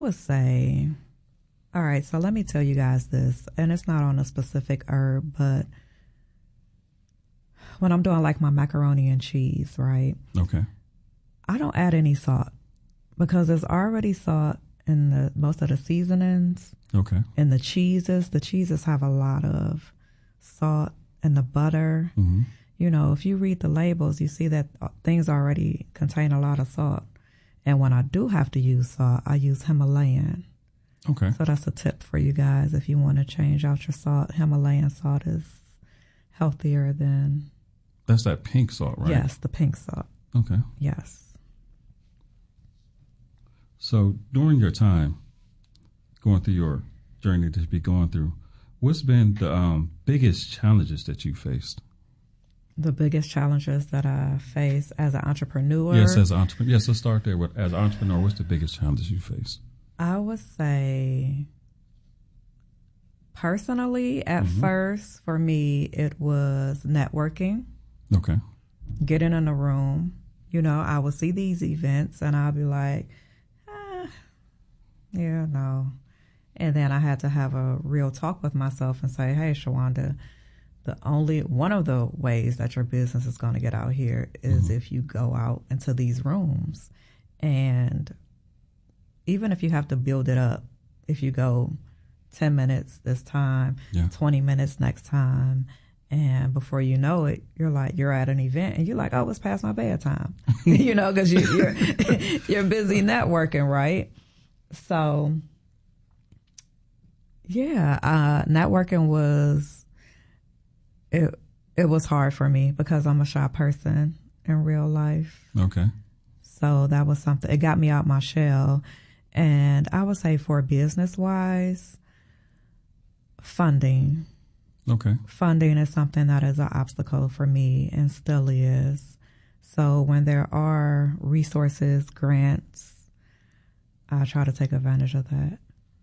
would say, all right, so let me tell you guys this, and it's not on a specific herb, but when I'm doing like my macaroni and cheese, right? Okay. I don't add any salt because there's already salt in the most of the seasonings. Okay. And the cheeses have a lot of salt, and the butter. Mm-hmm. You know, if you read the labels, you see that things already contain a lot of salt. And when I do have to use salt, I use Himalayan. Okay. So that's a tip for you guys. If you want to change out your salt, Himalayan salt is healthier than... That's that pink salt, right? Yes, the pink salt. Okay. Yes. So during your time going through your journey to be going through, what's been the biggest challenges that you faced? The biggest challenges that I face as an entrepreneur? Yes, as an entrepreneur. Yes, let's start there. As an entrepreneur, what's the biggest challenges you face? I would say, personally, at first, for me, it was networking. Okay. Getting in a room. You know, I would see these events and I'd be like, yeah, no. And then I had to have a real talk with myself and say, hey, Shawanda, one of the ways that your business is going to get out here is if you go out into these rooms. And even if you have to build it up, if you go 10 minutes this time, 20 minutes next time, and before you know it, you're at an event and you're like, oh, it's past my bedtime, you know, because you're busy networking, right? So, yeah, networking was, it was hard for me because I'm a shy person in real life. Okay. So that was something, it got me out my shell. And I would say for business-wise, funding. Okay. Funding is something that is an obstacle for me and still is. So when there are resources, grants, I try to take advantage of that.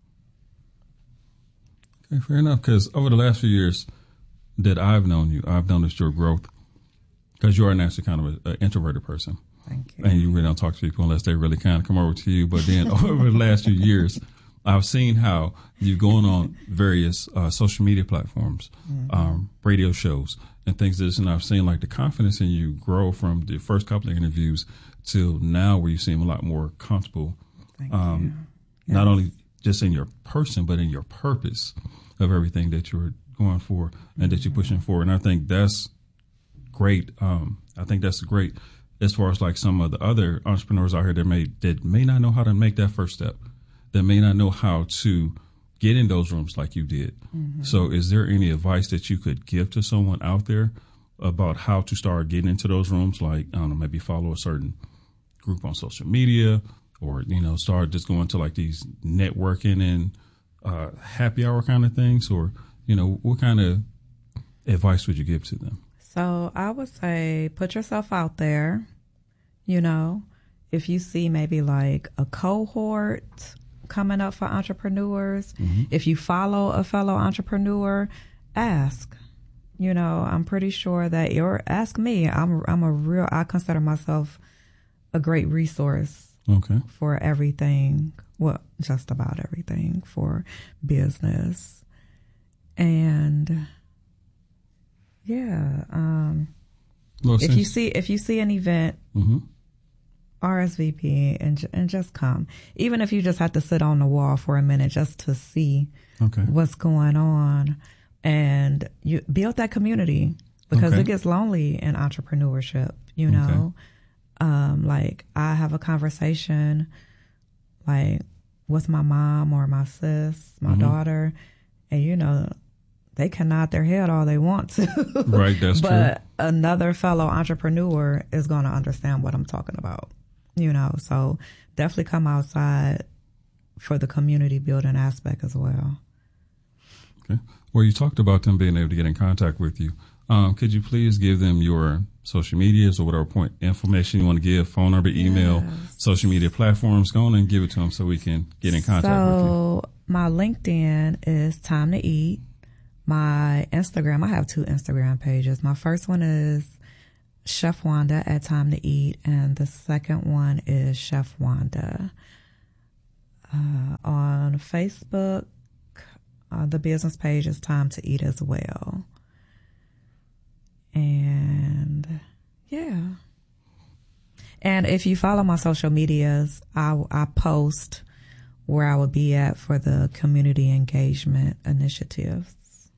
Okay, fair enough. Because over the last few years that I've known you, I've noticed your growth because you are naturally kind of an introverted person. Thank you. And you really don't talk to people unless they really kind of come over to you. But then over the last few years, I've seen how you've gone on various social media platforms, radio shows, and things like this. And I've seen like the confidence in you grow from the first couple of interviews till now where you seem a lot more comfortable. Thank you. Not only just in your person, but in your purpose of everything that you're going for and that you're pushing for. And I think that's great. I think that's great as far as like some of the other entrepreneurs out here that may not know how to make that first step, that may not know how to get in those rooms like you did. So is there any advice that you could give to someone out there about how to start getting into those rooms? Like, I don't know, maybe follow a certain group on social media or, you know, start just going to like these networking and happy hour kind of things, or, you know, what kind of advice would you give to them? So I would say put yourself out there. You know, if you see maybe like a cohort coming up for entrepreneurs, if you follow a fellow entrepreneur, ask. You know, I'm pretty sure that ask me. I consider myself a great resource. Okay. For everything. Well, just about everything for business. And yeah, if you see an event, RSVP and just come. Even if you just have to sit on the wall for a minute just to see what's going on, and you build that community because it gets lonely in entrepreneurship. You know, like I have a conversation like with my mom or my sis, my daughter, and you know, they can nod their head all they want to. Right, that's true. But another fellow entrepreneur is going to understand what I'm talking about, you know. So definitely come outside for the community building aspect as well. Okay. Well, you talked about them being able to get in contact with you. Could you please give them your social medias or whatever point information you want to give, phone number, email, social media platforms? Go on and give it to them so we can get in contact with you. So my LinkedIn is Time to Eat. My Instagram, I have 2 Instagram pages. My first one is Chef Wanda at Time to Eat, and the second one is Chef Wanda. On Facebook, the business page is Time to Eat as well. And yeah. And if you follow my social medias, I post where I would be at for the community engagement initiatives.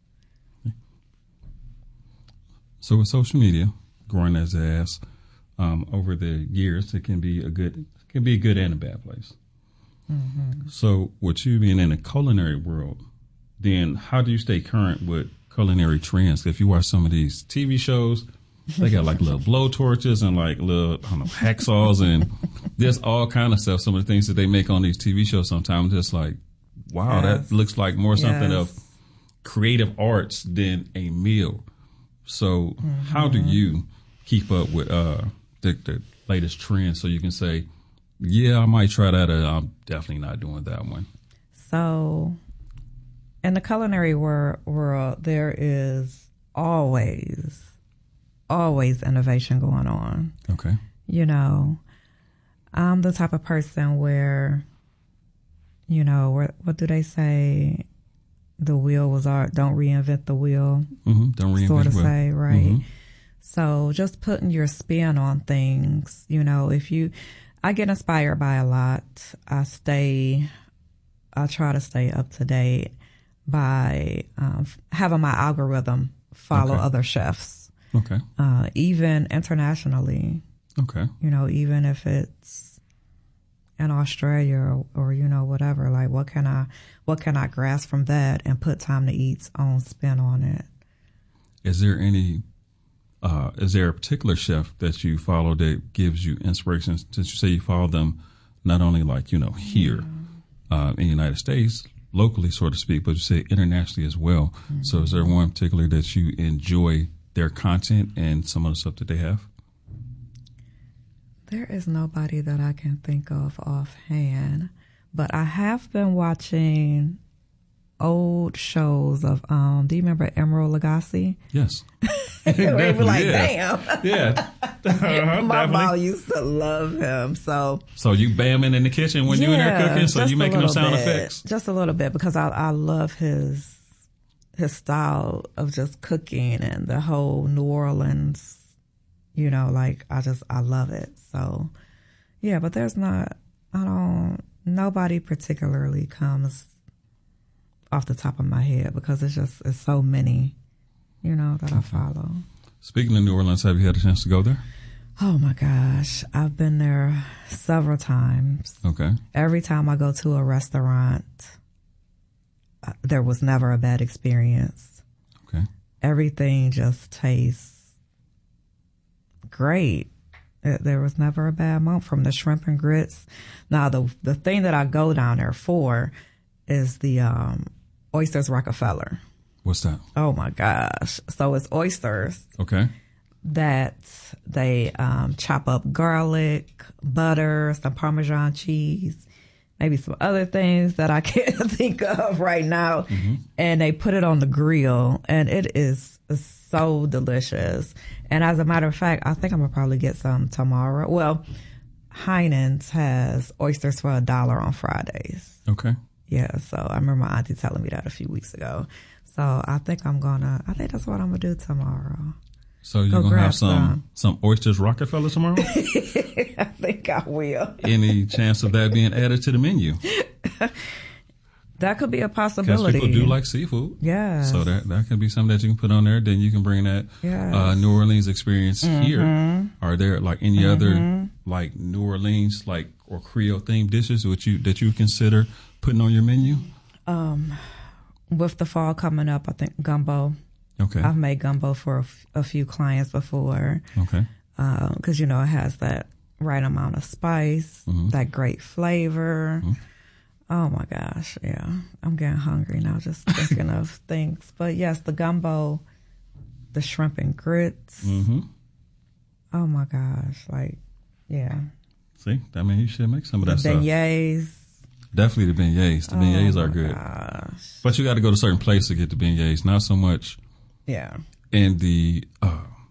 So with social media growing as ass over the years, it can be a good and a bad place. Mm-hmm. So with you being in the culinary world, then how do you stay current with culinary trends? If you watch some of these TV shows, they got like little blow torches and like little, I don't know, hacksaws and there's all kind of stuff. Some of the things that they make on these TV shows sometimes just like, wow, yes. That looks like more something of creative arts than a meal. So how do you keep up with the latest trends so you can say, yeah, I might try that, or I'm definitely not doing that one? So in the culinary world, there is always innovation going on. Okay. You know, I'm the type of person where, you know, what do they say? The wheel was art. Don't reinvent the wheel. Mm-hmm. Don't reinvent sort of the wheel. Say, right? Mm-hmm. So just putting your spin on things, you know, I get inspired by a lot. I try to stay up to date by having my algorithm follow other chefs. Okay. Even internationally. Okay. You know, even if it's in Australia or you know, whatever, like what can I grasp from that and put Time to Eat's own spin on it? Is there a particular chef that you follow that gives you inspiration? Since you say you follow them not only like, you know, here in the United States, locally, so to speak, but you say internationally as well. Mm-hmm. So is there one particular that you enjoy their content and some of the stuff that they have? There is nobody that I can think of offhand, but I have been watching old shows of, do you remember Emeril Lagasse? Yes. We were like, damn. Yeah. My mom used to love him. So you bamming in the kitchen when you in there cooking? So you making those sound effects? Just a little bit, because I love his style of just cooking and the whole New Orleans, you know, like I love it. So yeah, but nobody particularly comes off the top of my head because it's so many, you know, that I follow. Speaking of New Orleans, have you had a chance to go there? Oh my gosh, I've been there several times. Okay. Every time I go to a restaurant, there was never a bad experience. Okay. Everything just tastes great. There was never a bad moment from the shrimp and grits. Now, the thing that I go down there for is the Oysters Rockefeller. What's that? Oh my gosh. So it's oysters. Okay. That they chop up garlic, butter, some Parmesan cheese, maybe some other things that I can't think of right now. Mm-hmm. And they put it on the grill, and it is so delicious. And as a matter of fact, I think I'm gonna probably get some tomorrow. Well, Heinen's has oysters for $1 on Fridays. Okay. Yeah, so I remember my auntie telling me that a few weeks ago. So I think that's what I'm gonna do tomorrow. So you're going to have some Oysters Rockefeller tomorrow? I think I will. Any chance of that being added to the menu? That could be a possibility. Because people do like seafood. Yeah. So that could be something that you can put on there. Then you can bring that New Orleans experience here. Are there like any other like New Orleans like or Creole themed dishes that you consider putting on your menu? With the fall coming up, I think gumbo. Okay. I've made gumbo for a few clients before. Okay. Because, you know, it has that right amount of spice, that great flavor. Mm-hmm. Oh, my gosh. Yeah. I'm getting hungry now just thinking of things. But, yes, the gumbo, the shrimp and grits. Mm-hmm. Oh, my gosh. Like, yeah. See, I mean, you should make some of that stuff. Beignets. Definitely the beignets. The beignets are good. Gosh. But you got to go to certain places to get the beignets. Not so much in the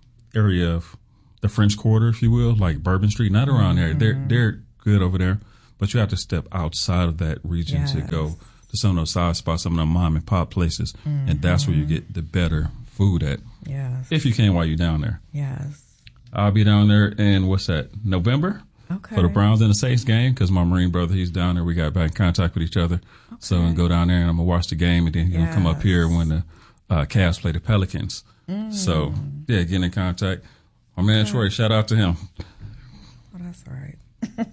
area of the French Quarter, if you will, like Bourbon Street. Not around there. They're good over there. but you have to step outside of that region to go to some of those side spots, some of the mom and pop places, and that's where you get the better food at. Yes. If you can while you're down there. Yes. I'll be down there in, what's that, November? Okay. For the Browns and the Saints game, because my Marine brother, he's down there. We got back in contact with each other. Okay. So I'm going to go down there and I'm going to watch the game, and then he's going to come up here when the Cavs play the Pelicans. So, yeah, get in contact. My man Troy, shout out to him. Oh, that's all right.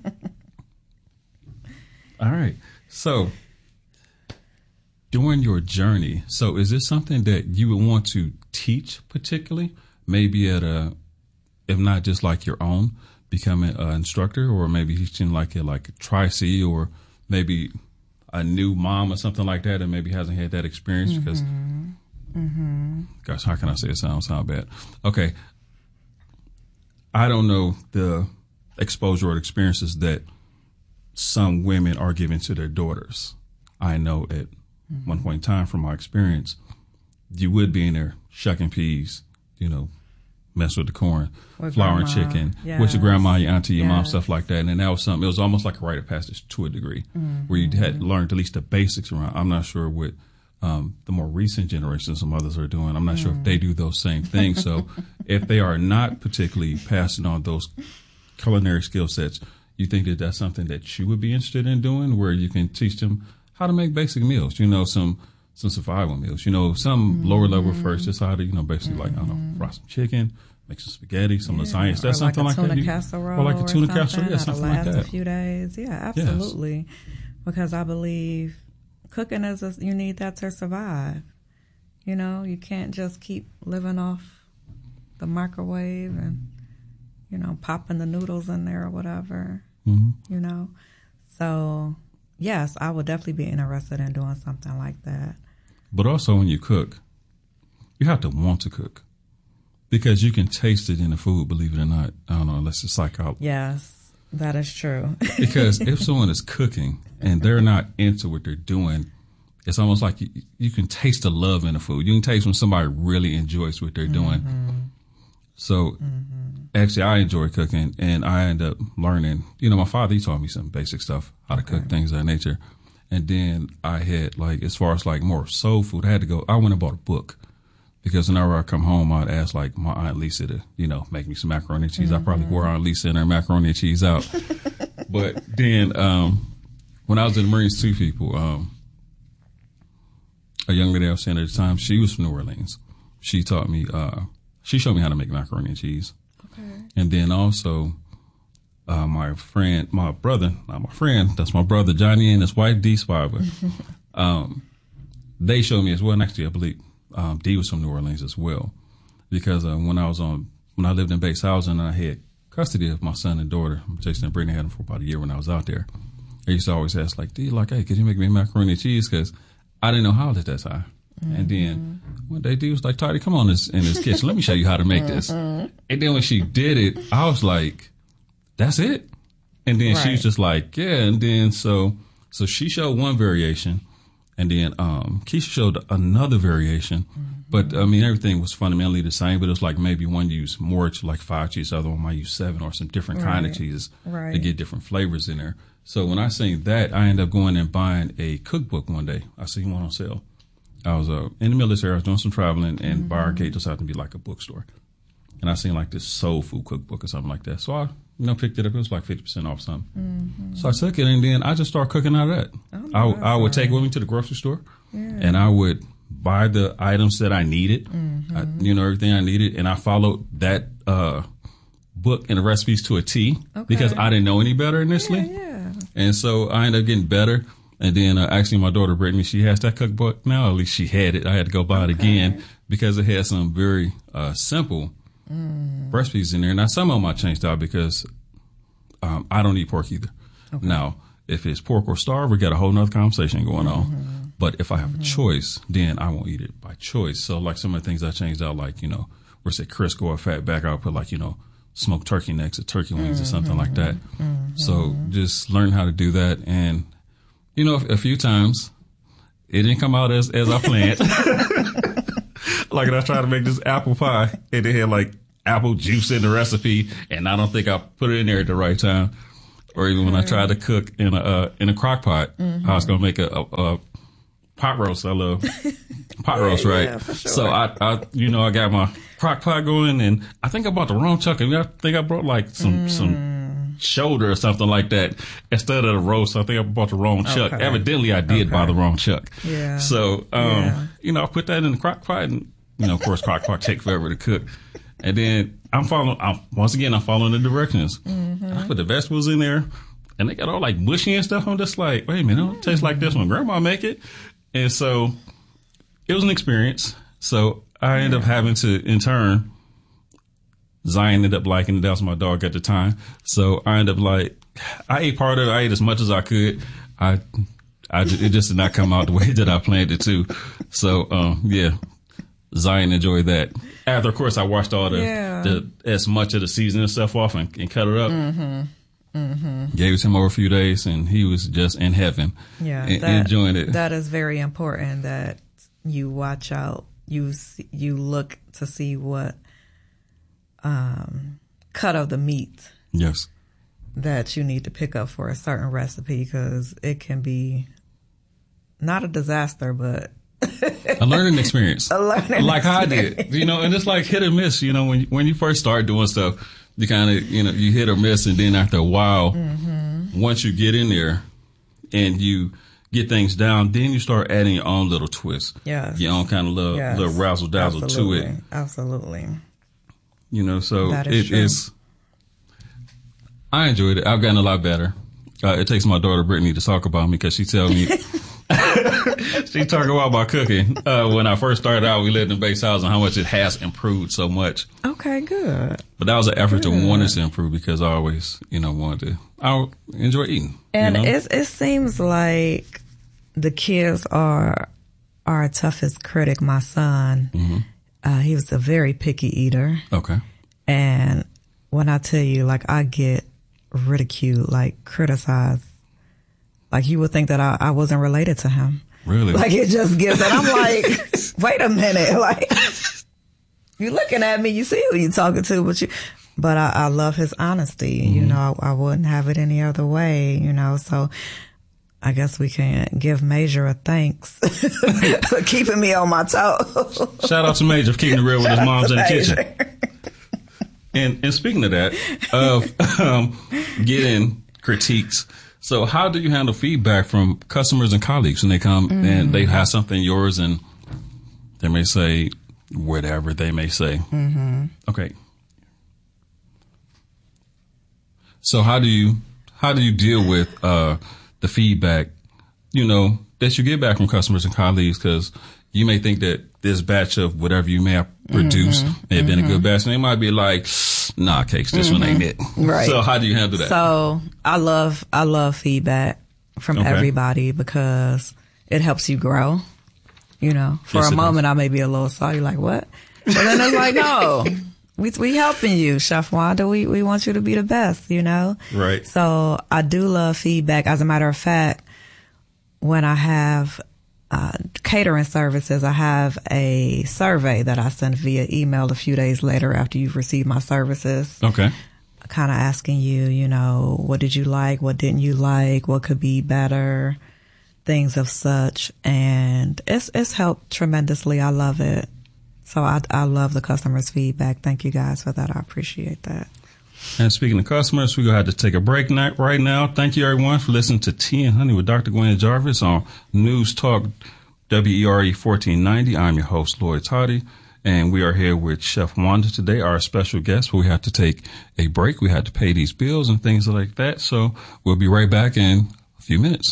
All right. So, during your journey, so is this something that you would want to teach particularly? Maybe at a, if not just like your own, becoming an instructor, or maybe teaching like a Tri-C, or maybe a new mom or something like that, and maybe hasn't had that experience because, gosh, how can I say it sound bad? Okay. I don't know the exposure or experiences that some women are giving to their daughters. I know at one point in time, from my experience, you would be in there shucking peas, mess with the corn, flour and chicken, with your grandma, your auntie, your mom, stuff like that. And that was something, it was almost like a rite of passage to a degree, where you had learned at least the basics around. I'm not sure what the more recent generations some others are doing. I'm not sure if they do those same things. So if they are not particularly passing on those culinary skill sets, you think that that's something that you would be interested in doing, where you can teach them how to make basic meals, some survival meals, some lower level first, just how to, basically like, I don't know, fry some chicken, make some spaghetti, some lasagna. Is that something like that? Or like a tuna casserole, yeah, something like that. A few days. Yeah, absolutely. Yes. Because I believe cooking you need that to survive. You can't just keep living off the microwave and, popping the noodles in there or whatever, So, yes, I would definitely be interested in doing something like that. But also when you cook, you have to want to cook, because you can taste it in the food, believe it or not. I don't know, unless it's psychology. Yes, that is true. Because if someone is cooking and they're not into what they're doing, it's almost like you can taste the love in the food. You can taste when somebody really enjoys what they're doing. So actually, I enjoy cooking, and I end up learning. My father, he taught me some basic stuff, how to cook, things of that nature. And then I had, as far as more soul food, I went and bought a book, because whenever I come home, I'd ask my Aunt Lisa to, make me some macaroni and cheese. I probably wore Aunt Lisa and her macaroni and cheese out. But then, when I was in the Marines, two people, a young lady I was saying at the time, she was from New Orleans. She taught me, she showed me how to make macaroni and cheese. Okay. And then also, that's my brother, Johnny, and his wife, Dee Spiver. They showed me as well. And actually, I believe Dee was from New Orleans as well, because when I lived in base housing, I had custody of my son and daughter. Jason and Brittany had them for about a year when I was out there. I used to always ask, Dee, hey, could you make me macaroni and cheese? Because I didn't know how at that time. And then one day Dee was like, Toddy, come on in this kitchen. Let me show you how to make this. And then when she did it, I was like, that's it? And then she was just like, yeah. And then so she showed one variation, and then Keisha showed another variation. But everything was fundamentally the same, but it was like maybe one used more to 5 cheese, the other one might use 7, or some different kind of cheeses to get different flavors in there. So when I seen that, I ended up going and buying a cookbook one day. I seen one on sale. I was in the military. I was doing some traveling, and by Arcade just happened to be like a bookstore. And I seen this soul food cookbook or something like that. So I, picked it up. It was 50% off something. So I took it, and then I just started cooking out of that. I would take it with me to the grocery store, and I would buy the items that I needed, everything I needed, and I followed that book and the recipes to a T, because I didn't know any better initially. And so I ended up getting better. And then actually my daughter Brittany, she has that cookbook now. At least she had it. I had to go buy it again, because it had some very simple recipes in there. Now, some of them I changed out because I don't eat pork either. Now, if it's pork or starve, we got a whole nother conversation going on. But if I have a choice, then I won't eat it by choice. So some of the things I changed out, where it's a Crisco or fat back, I'll put smoked turkey necks or turkey wings or something like that. So just learn how to do that. And, a few times it didn't come out as I planned. When I tried to make this apple pie, and it had apple juice in the recipe, and I don't think I put it in there at the right time. or even when I tried to cook in a crock pot, I was going to make a pot roast. I love pot roast, right? Yeah, for sure. So I got my crock pot going, and I think I bought the wrong chuck. I think I brought like some shoulder or something like that instead of the roast. I think I bought the wrong chuck. Okay. Evidently, I did buy the wrong chuck. Yeah. So, I put that in the crock pot, and of course, crock pot take forever to cook. And then I'm following the directions. I put the vegetables in there, and they got all like mushy and stuff. I'm just like, wait a minute, it don't taste like this when Grandma make it. And so it was an experience. So I ended up having to, in turn, Zion ended up liking it. That was my dog at the time. So I ended up I ate part of it. I ate as much as I could. It just did not come out the way that I planned it to. So, Zion enjoyed that. After, of course, I washed all as much of the seasoning stuff off and cut it up. Gave it to him over a few days, and he was just in heaven. Yeah, enjoying it. That is very important that you watch out. You look to see what cut of the meat. Yes. That you need to pick up for a certain recipe, because it can be not a disaster, but a learning experience. Like how I did, and it's like hit or miss. When you first start doing stuff, you kind of, you hit or miss, and then after a while, once you get in there and you get things down, then you start adding your own little twist. Yes. Your own kind of little razzle dazzle to it. Absolutely. So it is. I enjoyed it. I've gotten a lot better. It takes my daughter Brittany to talk about me, because she tells me she talk about my cooking. When I first started out, we lived in a base house, and how much it has improved so much. Okay, good. But that was an effort to want us to improve, because I always, wanted to. I enjoy eating. And it seems like the kids are our toughest critic. My son, he was a very picky eater. Okay. And when I tell you, I get ridiculed, criticized, you would think that I wasn't related to him. Really? It just gives, and I'm like, wait a minute, you looking at me, you see who you talking to, but I love his honesty. I wouldn't have it any other way, so I guess we can give Major a thanks for keeping me on my toes. Shout out to Major for keeping it real with his moms in the kitchen. And speaking of that, getting critiques. So how do you handle feedback from customers and colleagues when they come and they have something yours, and they may say whatever they may say? Okay. So how do you deal with the feedback, that you get back from customers and colleagues? Because you may think that this batch of whatever you may have produced may have been a good batch, and they might be like, nah, Cakes, this one ain't it. Right. So how do you handle that? So I love feedback from everybody, because it helps you grow. For a moment, I may be a little salty, like, what? But then it's like, no, we helping you, Chef Wanda. We want you to be the best, Right. So I do love feedback. As a matter of fact, when I have catering services, I have a survey that I send via email a few days later after you've received my services. Okay. Kind of asking you, what did you like? What didn't you like? What could be better? Things of such. And it's helped tremendously. I love it. So I love the customers' feedback. Thank you guys for that. I appreciate that. And speaking of customers, we're going to have to take a break right now. Thank you, everyone, for listening to Tea and Honey with Dr. Gwen Jarvis on News Talk WERE 1490. I'm your host, Lloyd Toddy, and we are here with Chef Wanda today, our special guest. We have to take a break. We had to pay these bills and things like that. So we'll be right back in a few minutes.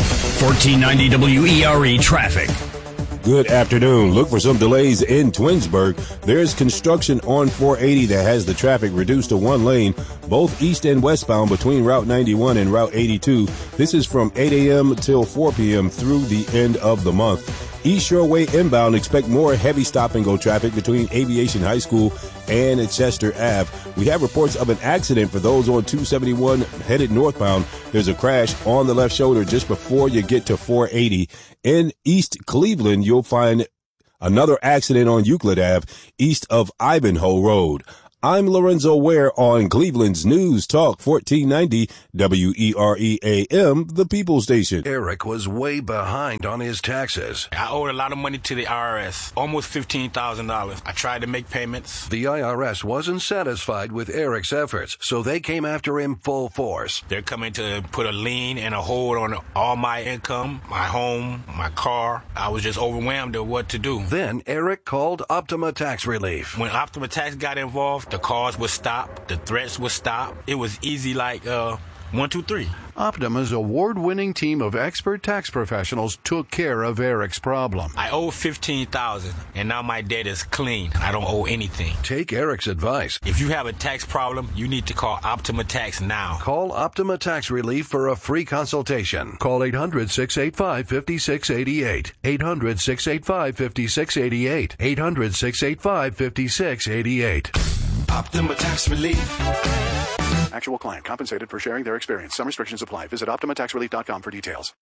1490 WERE traffic. Good afternoon. Look for some delays in Twinsburg. There's construction on 480 that has the traffic reduced to one lane, both east and westbound between Route 91 and Route 82. This is from 8 a.m. till 4 p.m. through the end of the month. East Shore Way inbound, expect more heavy stop-and-go traffic between Aviation High School and Chester Ave. We have reports of an accident for those on 271 headed northbound. There's a crash on the left shoulder just before you get to 480. In East Cleveland, you'll find another accident on Euclid Ave, east of Ivanhoe Road. I'm Lorenzo Ware on Cleveland's News Talk 1490 WERE-AM, the People Station. Eric was way behind on his taxes. I owed a lot of money to the IRS, almost $15,000. I tried to make payments. The IRS wasn't satisfied with Eric's efforts, so they came after him full force. They're coming to put a lien and a hold on all my income, my home, my car. I was just overwhelmed at what to do. Then Eric called Optima Tax Relief. When Optima Tax got involved, the calls would stop, the threats would stop. It was easy like 1, 2, 3. Optima's award-winning team of expert tax professionals took care of Eric's problem. I owe $15,000, and now my debt is clean. I don't owe anything. Take Eric's advice. If you have a tax problem, you need to call Optima Tax now. Call Optima Tax Relief for a free consultation. Call 800-685-5688. 800-685-5688. 800-685-5688. Optima Tax Relief. Actual client compensated for sharing their experience. Some restrictions apply. Visit OptimaTaxRelief.com for details.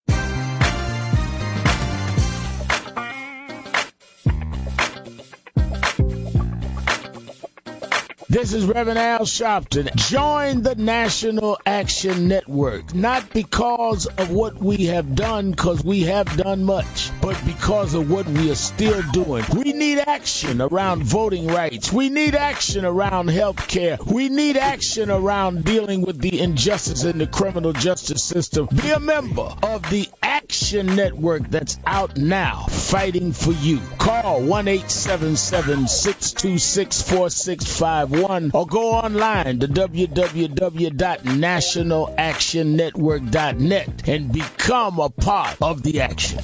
This is Reverend Al Sharpton. Join the National Action Network, not because of what we have done, because we have done much, but because of what we are still doing. We need action around voting rights. We need action around health care. We need action around dealing with the injustice in the criminal justice system. Be a member of the Action Network that's out now, fighting for you. Call 1-877-626-4651. Or go online to www.nationalactionnetwork.net and become a part of the action.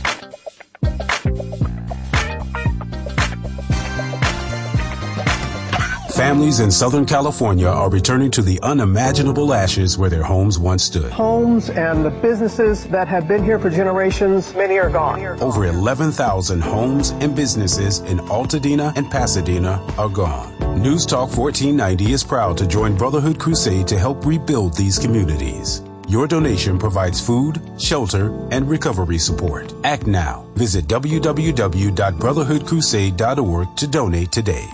Families in Southern California are returning to the unimaginable ashes where their homes once stood. Homes and the businesses that have been here for generations, many are gone. Over 11,000 homes and businesses in Altadena and Pasadena are gone. News Talk 1490 is proud to join Brotherhood Crusade to help rebuild these communities. Your donation provides food, shelter, and recovery support. Act now. Visit www.brotherhoodcrusade.org to donate today.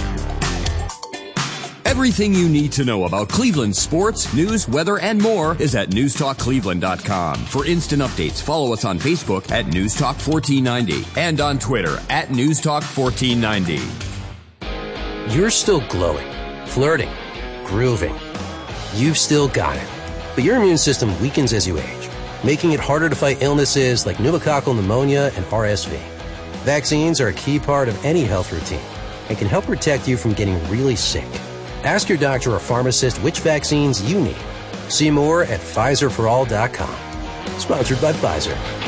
Everything you need to know about Cleveland sports, news, weather, and more is at newstalkcleveland.com. For instant updates, follow us on Facebook at newstalk1490 and on Twitter at newstalk1490. You're still glowing, flirting, grooving. You've still got it. But your immune system weakens as you age, making it harder to fight illnesses like pneumococcal pneumonia and RSV. Vaccines are a key part of any health routine and can help protect you from getting really sick. Ask your doctor or pharmacist which vaccines you need. See more at PfizerForAll.com. Sponsored by Pfizer.